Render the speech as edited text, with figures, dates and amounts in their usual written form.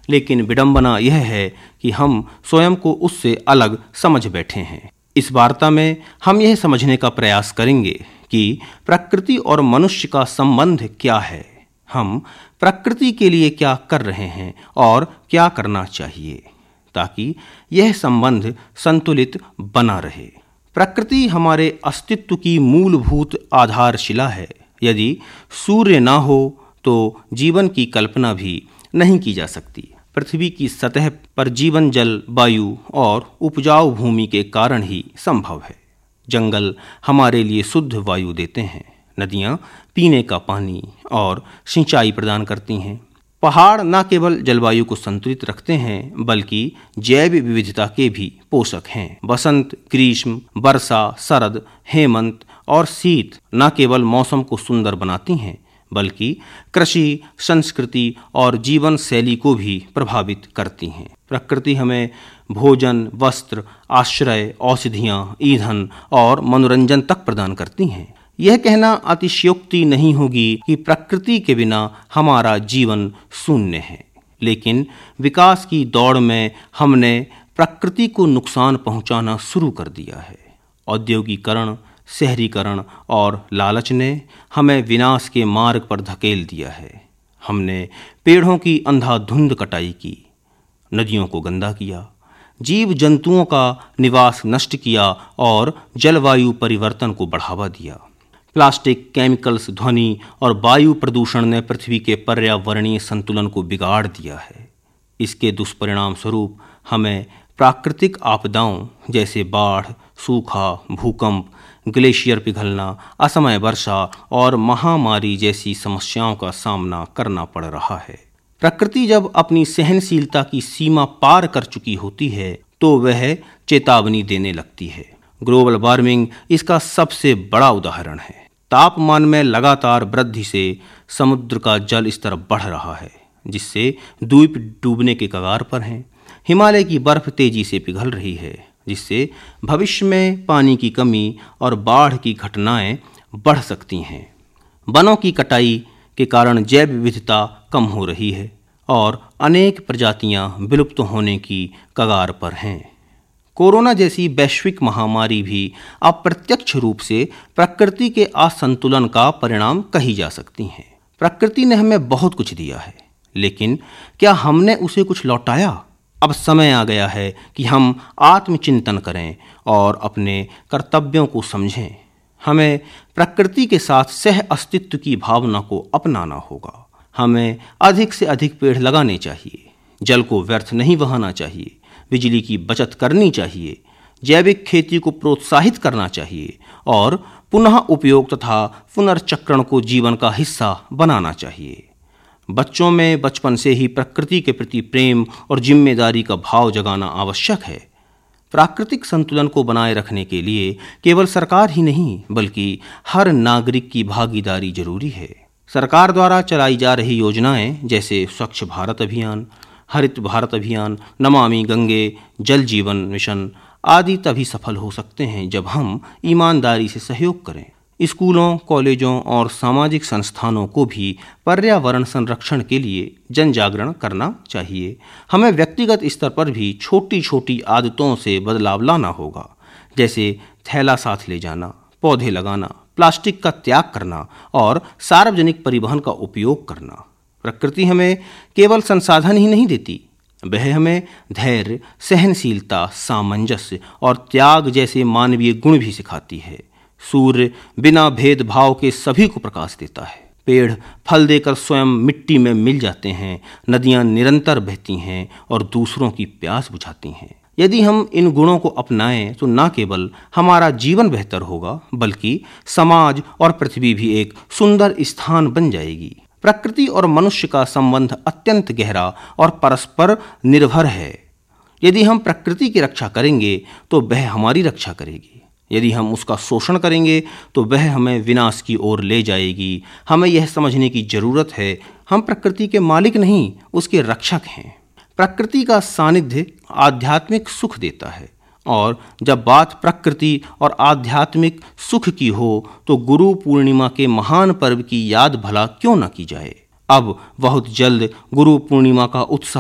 लेकिन विडंबना यह है कि हम स्वयं को उससे अलग समझ बैठे हैं। इस वार्ता में हम यह समझने का प्रयास करेंगे कि प्रकृति और मनुष्य का संबंध क्या है, हम प्रकृति के लिए क्या कर रहे हैं और क्या करना चाहिए ताकि यह संबंध संतुलित बना रहे। प्रकृति हमारे अस्तित्व की मूलभूत आधारशिला है। यदि सूर्य ना हो तो जीवन की कल्पना भी नहीं की जा सकती। पृथ्वी की सतह पर जीवन जल, वायु और उपजाऊ भूमि के कारण ही संभव है। जंगल हमारे लिए शुद्ध वायु देते हैं, नदियाँ पीने का पानी और सिंचाई प्रदान करती हैं। पहाड़ न केवल जलवायु को संतुलित रखते हैं बल्कि जैव विविधता के भी पोषक हैं। बसंत, ग्रीष्म, वर्षा, शरद, हेमंत और शीत न केवल मौसम को सुंदर बनाती हैं बल्कि कृषि, संस्कृति और जीवन शैली को भी प्रभावित करती हैं। प्रकृति हमें भोजन, वस्त्र, आश्रय, औषधियाँ, ईंधन और मनोरंजन तक प्रदान करती हैं। यह कहना अतिशयोक्ति नहीं होगी कि प्रकृति के बिना हमारा जीवन शून्य है, लेकिन विकास की दौड़ में हमने प्रकृति को नुकसान पहुंचाना शुरू कर दिया है। औद्योगिकरण, शहरीकरण और लालच ने हमें विनाश के मार्ग पर धकेल दिया है। हमने पेड़ों की अंधाधुंध कटाई की, नदियों को गंदा किया, जीव जंतुओं का निवास नष्ट किया और जलवायु परिवर्तन को बढ़ावा दिया। प्लास्टिक, केमिकल्स, ध्वनि और वायु प्रदूषण ने पृथ्वी के पर्यावरणीय संतुलन को बिगाड़ दिया है। इसके दुष्परिणाम स्वरूप हमें प्राकृतिक आपदाओं जैसे बाढ़, सूखा, भूकंप, ग्लेशियर पिघलना, असमय वर्षा और महामारी जैसी समस्याओं का सामना करना पड़ रहा है। प्रकृति जब अपनी सहनशीलता की सीमा पार कर चुकी होती है तो वह चेतावनी देने लगती है। ग्लोबल वार्मिंग इसका सबसे बड़ा उदाहरण है। तापमान में लगातार वृद्धि से समुद्र का जल स्तर बढ़ रहा है, जिससे द्वीप डूबने के कगार पर हैं। हिमालय की बर्फ तेजी से पिघल रही है, जिससे भविष्य में पानी की कमी और बाढ़ की घटनाएं बढ़ सकती हैं। वनों की कटाई के कारण जैव विविधता कम हो रही है और अनेक प्रजातियां विलुप्त होने की कगार पर हैं। कोरोना जैसी वैश्विक महामारी भी अप्रत्यक्ष रूप से प्रकृति के असंतुलन का परिणाम कही जा सकती है। प्रकृति ने हमें बहुत कुछ दिया है, लेकिन क्या हमने उसे कुछ लौटाया? अब समय आ गया है कि हम आत्मचिंतन करें और अपने कर्तव्यों को समझें। हमें प्रकृति के साथ सह अस्तित्व की भावना को अपनाना होगा। हमें अधिक से अधिक पेड़ लगाने चाहिए, जल को व्यर्थ नहीं बहाना चाहिए, बिजली की बचत करनी चाहिए, जैविक खेती को प्रोत्साहित करना चाहिए और पुनः उपयोग तथा पुनर्चक्रण को जीवन का हिस्सा बनाना चाहिए। बच्चों में बचपन से ही प्रकृति के प्रति प्रेम और जिम्मेदारी का भाव जगाना आवश्यक है। प्राकृतिक संतुलन को बनाए रखने के लिए केवल सरकार ही नहीं बल्कि हर नागरिक की भागीदारी जरूरी है। सरकार द्वारा चलाई जा रही योजनाएं जैसे स्वच्छ भारत अभियान, हरित भारत अभियान, नमामि गंगे, जल जीवन मिशन आदि तभी सफल हो सकते हैं जब हम ईमानदारी से सहयोग करें। स्कूलों, कॉलेजों और सामाजिक संस्थानों को भी पर्यावरण संरक्षण के लिए जन जागरण करना चाहिए। हमें व्यक्तिगत स्तर पर भी छोटी छोटी आदतों से बदलाव लाना होगा, जैसे थैला साथ ले जाना, पौधे लगाना, प्लास्टिक का त्याग करना और सार्वजनिक परिवहन का उपयोग करना। प्रकृति हमें केवल संसाधन ही नहीं देती, वह हमें धैर्य, सहनशीलता, सामंजस्य और त्याग जैसे मानवीय गुण भी सिखाती है। सूर्य बिना भेदभाव के सभी को प्रकाश देता है। पेड़ फल देकर स्वयं मिट्टी में मिल जाते हैं। नदियाँ निरंतर बहती हैं और दूसरों की प्यास बुझाती हैं। यदि हम इन गुणों को अपनाएं तो न केवल हमारा जीवन बेहतर होगा बल्कि समाज और पृथ्वी भी एक सुंदर स्थान बन जाएगी। प्रकृति और मनुष्य का संबंध अत्यंत गहरा और परस्पर निर्भर है। यदि हम प्रकृति की रक्षा करेंगे तो वह हमारी रक्षा करेगी। यदि हम उसका शोषण करेंगे तो वह हमें विनाश की ओर ले जाएगी। हमें यह समझने की जरूरत है, हम प्रकृति के मालिक नहीं, उसके रक्षक हैं। प्रकृति का सानिध्य आध्यात्मिक सुख देता है और जब बात प्रकृति और आध्यात्मिक सुख की हो तो गुरु पूर्णिमा के महान पर्व की याद भला क्यों न की जाए। अब बहुत जल्द गुरु पूर्णिमा का उत्सव